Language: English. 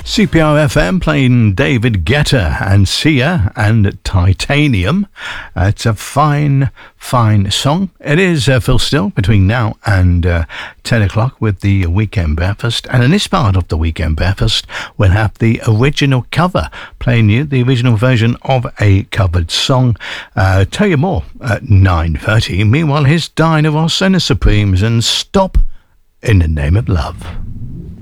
CPR FM playing David Guetta and Sia and Titanium. It's a fine song. It is Phil Still between now and 10 o'clock with the Weekend Breakfast. And in this part of the Weekend Breakfast, we'll have the original cover, playing you the original version of a covered song. Tell you more at 9:30. Meanwhile, here's Diana Ross and the Supremes and Stop in the Name of Love.